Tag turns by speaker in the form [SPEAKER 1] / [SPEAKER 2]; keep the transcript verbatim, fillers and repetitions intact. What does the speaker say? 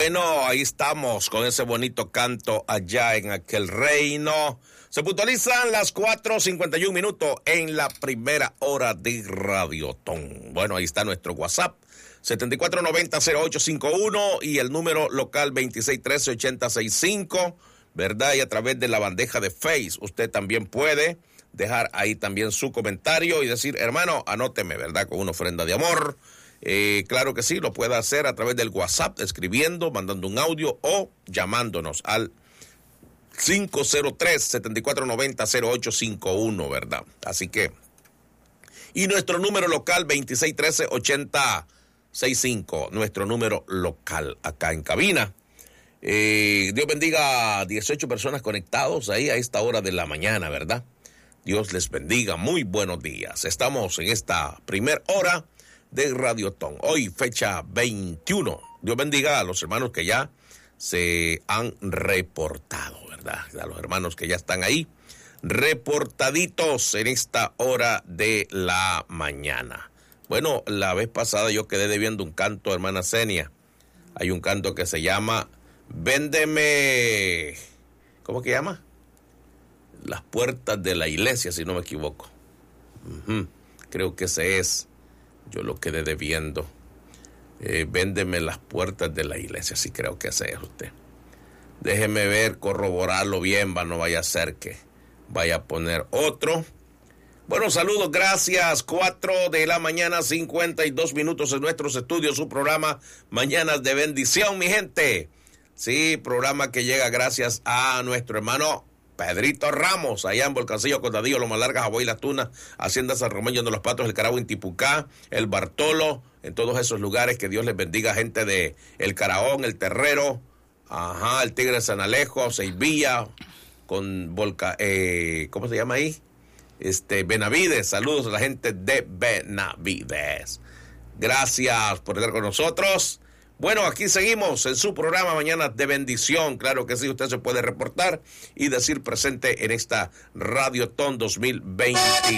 [SPEAKER 1] Bueno, ahí estamos con ese bonito canto allá en aquel reino. Se puntualizan las cuatro cincuenta y un minutos en la primera hora de Radiotón. Bueno, ahí está nuestro WhatsApp, setenta y cuatro noventa cero ocho cincuenta y uno y el número local veintiséis trece ochenta sesenta y cinco, ¿verdad? Y a través de la bandeja de Face, usted también puede dejar ahí también su comentario y decir, hermano, anóteme, ¿verdad? Con una ofrenda de amor. Eh, claro que sí, lo puede hacer a través del WhatsApp, escribiendo, mandando un audio o llamándonos al cinco cero tres, setenta y cuatro noventa cero ocho cincuenta y uno, ¿verdad? Así que, y nuestro número local veintiséis trece ochenta sesenta y cinco, nuestro número local acá en cabina. Eh, Dios bendiga a dieciocho personas conectados ahí a esta hora de la mañana, ¿verdad? Dios les bendiga, muy buenos días. Estamos en esta primer hora de Radiotón. Hoy fecha veintiuno. Dios bendiga a los hermanos que ya se han reportado, ¿verdad? A los hermanos que ya están ahí reportaditos en esta hora de la mañana. Bueno, la vez pasada yo quedé debiendo un canto, hermana Senia. Hay un canto que se llama Véndeme, ¿cómo que llama? Las puertas de la iglesia, si no me equivoco. Uh-huh. Creo que ese es. Yo lo quedé debiendo. Eh, véndeme las puertas de la iglesia. Sí, creo que ese es usted. Déjeme ver, corroborarlo bien, va, no vaya a ser que vaya a poner otro. Bueno, saludos, gracias. Cuatro de la mañana, cincuenta y dos minutos en nuestros estudios. Su programa Mañanas de Bendición, mi gente. Sí, programa que llega gracias a nuestro hermano Pedrito Ramos, allá en Volcancillo, Condadillo, Loma Larga, Jabón y Las Tunas, Hacienda San Román, de los Patos, el Carabo, Intipucá, el Bartolo, en todos esos lugares. Que Dios les bendiga, gente de El Caraón, El Terrero, ajá, el Tigre de San Alejo, Seivilla, con Volca, eh, ¿cómo se llama ahí? Este, Benavides. Saludos a la gente de Benavides. Gracias por estar con nosotros. Bueno, aquí seguimos en su programa Mañanas de Bendición. Claro que sí, usted se puede reportar y decir presente en esta Radiotón dos mil veinte.